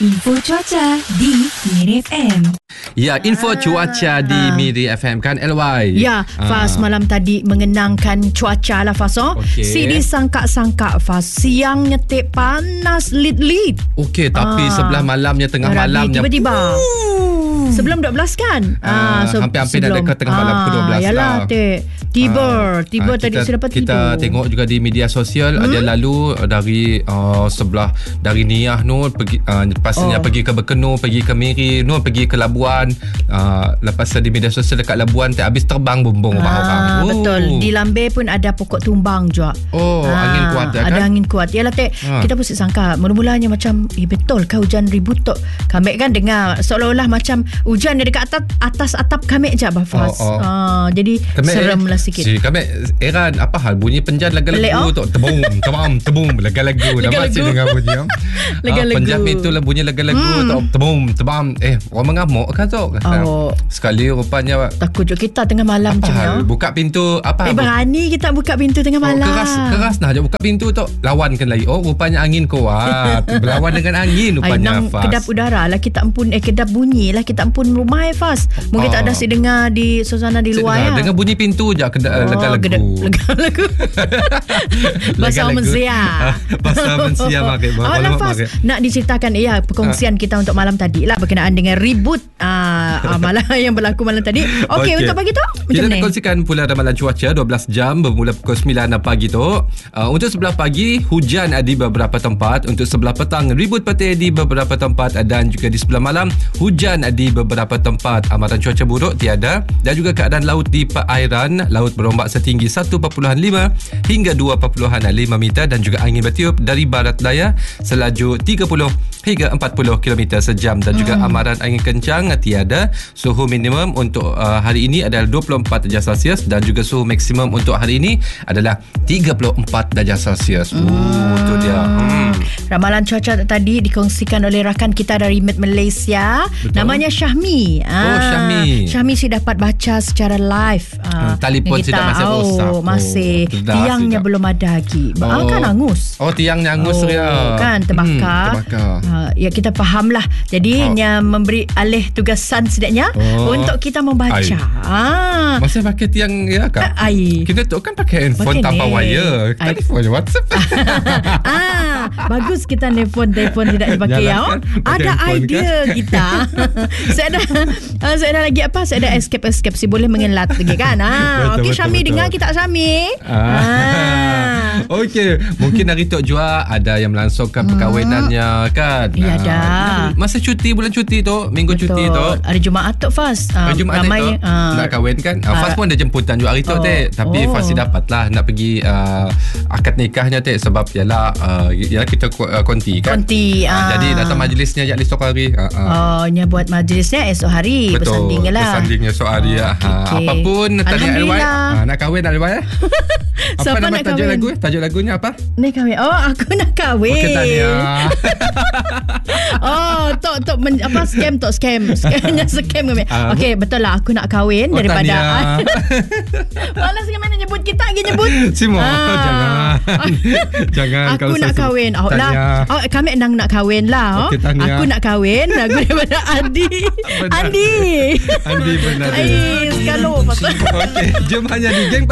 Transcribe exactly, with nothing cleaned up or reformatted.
Info cuaca di Miri F M. Ya, info cuaca di Miri F M kan L Y. Ya, Fas, malam tadi mengenangkan cuaca lah Fas. Oh. Okey. Si disangka-sangka Fas, siang nyetik panas lit-lit. Okey, tapi Ah. sebelah malamnya, tengah Rabi, malamnya tiba-tiba. Sebelum dua belas kan? Ah, so, hampir-hampir nak dekat tengah malam ke dua belas yalah, lah. Tek. Tiba, Ah, tiba ah, tadi kita, saya dapat tidur. Kita tengok juga di media sosial hmm? ada lalu dari uh, sebelah dari Niah Nur pergi uh, pastinya Oh. pergi ke Bekenu, pergi ke Miri, Nur pergi ke Labuan. Uh, lepas di media sosial dekat Labuan tak habis terbang bumbung rumah orang. Ah, Oh. betul. Di Lambe pun ada pokok tumbang juga. Oh, Ah, angin kuat ya Ada kan? angin kuat. Yalah, Tek. Ah. Kita pun sangka mula-mulanya macam eh betul ke hujan ribut tok. Kami kan dengar seolah-olah macam hujan dia dekat atas atas atap kami je Bafas. Oh, oh. Ah, jadi Kami, serem lah sikit. Si kami Eran apa hal bunyi penjan Pelik, lagu-lagu oh? tu tebum tebum tebum lagu-lagu dah Lagu-lagu. masih dengar bunyi ah. Lagu-lagu. Penjam itu lah bunyi lagu-lagu Hmm. tu tebum tebam eh orang mengamuk kan tu kata. Oh. Sekali rupanya Takut je kita tengah malam apa macam hal ni. buka pintu apa Eh berani kita buka pintu tengah Oh, malam. keras keras nah je buka pintu tu lawankan lagi. Oh rupanya angin kuat. Berlawan dengan angin Ay, rupanya nang Fas. kedap udara lah kita ampun eh kedap bunyi lah kita ampun rumah eh Fas. Mungkin Ah. tak ada si dengar di suasana di luar ya. Dengar bunyi pintu je keda, Oh, lega lagu. kedap- lega lagu. Bahasa Lega lagu. Mensia. Bahasa Mensia marik. Oh, lah Fas, nak diceritakan ya perkongsian kita untuk malam tadi lah berkenaan dengan ribut uh, uh, malam yang berlaku malam tadi. Okey, okay, untuk pagi tu Kita macam nak ni? kongsikan pula ramalan cuaca dua belas jam bermula pukul sembilan pagi tu. Uh, untuk sebelah pagi hujan di beberapa tempat, untuk sebelah petang ribut petir di beberapa tempat dan juga di sebelah malam hujan di beberapa tempat. Amaran cuaca buruk tiada dan juga keadaan laut di perairan laut berombak setinggi satu perpuluhan lima hingga dua perpuluhan lima meter dan juga angin bertiup dari barat daya selaju tiga puluh hingga empat puluh kilometer sejam dan juga Hmm. amaran angin kencang tiada. Suhu minimum untuk uh, hari ini adalah dua puluh empat darjah Celsius dan juga suhu maksimum untuk hari ini adalah tiga puluh empat darjah Celsius. Hmm. Oh, tu dia. Hmm. Ramalan cuaca tadi dikongsikan oleh rakan kita dari Met Malaysia. Betul. Namanya Syahmi. Oh, Syahmi. Syahmi si dapat baca secara live. Hmm, telefon kita, si dah masih oh, rosak. Masih. Oh, dah, Tiangnya sudah. belum ada lagi. Oh. Kan angus. Oh, tiangnya angus Oh, dia. kan terbakar. Hmm, terbakar. Uh, ya kita faham lah. Jadi Oh. dia memberi alih tugasan sedaknya Oh. untuk kita membaca. Ai. Ah. Masih pakai tiang ya kan? Ai. Kita tu kan pakai handphone Pakai tanpa net. wire. Ai. Telefon je WhatsApp. ah, bagus kita telefon telefon tidak dipakai ya. Jalan Oh. kan? Pakai Ada handphone idea kan? kita. saya ada uh, saya ada lagi apa? Saya ada escape escape si boleh mengelat lagi kan. Ah, Betul, okey betul, Syami betul. dengar kita Syami. Ah. Okey, mungkin hari tu juga ada yang melangsungkan perkahwinannya kan. Ya, ada. Masa cuti bulan cuti tu, minggu Betul. cuti tu. Hari Jumaat tu Fas. Uh, Hari Jumaat ramai tu uh, nak kahwin kan. Uh, Fas ah. pun ada jemputan juga hari tu Oh. Tek. Tapi Oh. Fas dapat lah nak pergi uh, akad nikahnya Tek. Sebab ialah uh, ialah kita uh, konti kan. konti. Uh, ah. jadi datang majlisnya je esok hari. Uh, uh. Oh, nya buat majlisnya esok hari. Betul. Bersanding je lah. Bersandingnya esok hari. Oh, Oh, okey, okey. Apapun tadi L Y. Alhamdulillah. Uh, nak kahwin L Y eh. Apa Siapa nama nak tajuk kahwin? lagu? Tajuk lagunya apa? Ni kahwin. Oh, aku nak kahwin. Okey, tahniah. Oh, tok tok men, apa scam tok scam. Scamnya scam kami. Ah, Okey, betul lah aku nak kahwin Oh, daripada tahniah. Malas kami nak nyebut kita lagi nyebut. Simo, Ah. jangan. Jangan Aku kalau nak saya kahwin. sebut. Oh lah. Tahniah. Oh, kami endang nak kahwin lah. Oh. Okey, tahniah. Aku nak kahwin lagu daripada Andi. Benar. Andi. Andi benar. Ai, sekalo pasal. Okey, jom hanya di Geng